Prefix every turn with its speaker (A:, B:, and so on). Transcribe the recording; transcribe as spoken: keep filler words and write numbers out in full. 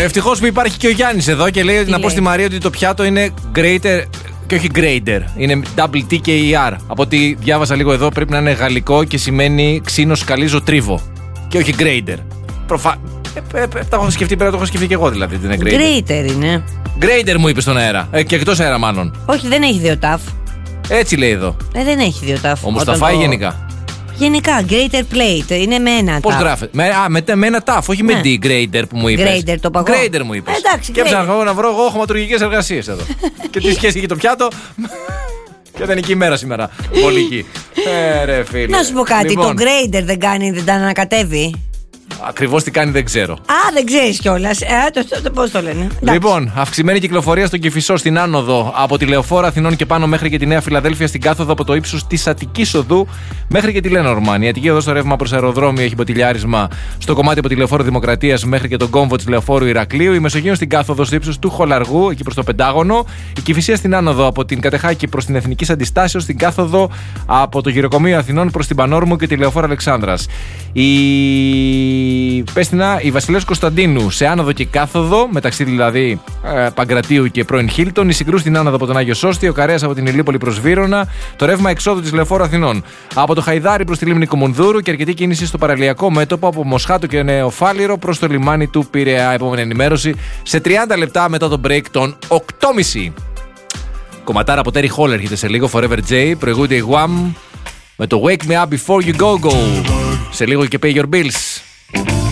A: Ευτυχώς που υπάρχει και ο Γιάννης εδώ και λέει ότι να πω στη Μαρία ότι το πιάτο είναι greater και όχι grader. Είναι double T και E R. Από ό,τι διάβασα λίγο εδώ πρέπει να είναι γαλλικό και σημαίνει ξύνο σκαλίζω τρίβο. Και όχι grader. Προφα... Ε, ε, ε, τα έχω σκεφτεί, πρέπει να το έχω σκεφτεί και εγώ δηλαδή. Είναι grader.
B: Greater είναι.
A: Grader μου είπε στον αέρα. Ε, και εκτός αέρα μάλλον.
B: Όχι, δεν έχει δύο τάφ.
A: Έτσι λέει εδώ.
B: Ε, δεν έχει δύο τάφ.
A: Όμως τα φάει το... γενικά.
B: Γενικά, greater plate. Είναι με ένα τάφ.
A: Πώς γράφεται? Με, α, με, με ένα τάφ, όχι ναι. με D, grader που μου είπες.
B: Grader το παγό.
A: Grader μου είπες.
B: Εντάξει,
A: και έψαχνα εγώ να βρω εγώ χωματουργικές εργασίες εδώ. Και τι σχέση έχει το πιάτο. Και δεν είναι εκεί η μέρα σήμερα. Πολική. Ε, ρε, φίλε.
B: Να σου πω κάτι,
A: λοιπόν,
B: το grader δεν κάνει, δεν τα ανακατεύει.
A: Ακριβώς τι κάνει δεν ξέρω.
B: Α, δεν ξέρεις κιόλας. Ε, το, το, το, πώς το λένε.
A: Λοιπόν, αυξημένη κυκλοφορία στον Κηφισό στην άνοδο από τη Λεωφόρο Αθηνών και πάνω μέχρι και τη Νέα Φιλαδέλφια στην κάθοδο από το ύψος της Αττικής Οδού μέχρι και τη Λένορμαν. Η Αττική Οδό στο ρεύμα προς αεροδρόμιο έχει μποτιλιάρισμα στο κομμάτι από τη Λεωφόρο Δημοκρατίας μέχρι και τον κόμβο της Λεωφόρου Ηρακλείου. Η Μεσογείο στην κάθοδο στο ύψος του Χολαργού, εκεί προς το Πεντάγωνο. Η Κηφισία στην άνοδο από την Κατεχάκη προς την Εθνικής Αντιστάσεως στην κάθοδο από το Γυροκομείο Αθηνών προς την Πανόρμου και τη Λεωφόρο Αλεξάνδρας. Η Πέστινα, η Βασιλέως Κωνσταντίνου σε άνοδο και κάθοδο, μεταξύ δηλαδή ε, Παγκρατίου και πρώην Χίλτον. Η Συγκρού στην άνοδο από τον Άγιο Σώστη, ο Καρέας από την Ηλίπολη προς Βύρωνα. Το ρεύμα εξόδου της Λεωφόρου Αθηνών από το Χαϊδάρι προς τη λίμνη Κομουνδούρου και αρκετή κίνηση στο παραλιακό μέτωπο από Μοσχάτο και Νεοφάλιρο προς το λιμάνι του Πειραιά. Επόμενη ενημέρωση σε τριάντα λεπτά μετά το break των οκτώ και μισή. Κομματάρα από Terry Hall έρχεται σε λίγο. Forever J. Προηγούνται η Wham με το Wake Me Up Before You Go Go. Σε λίγο και Pay Your Bills.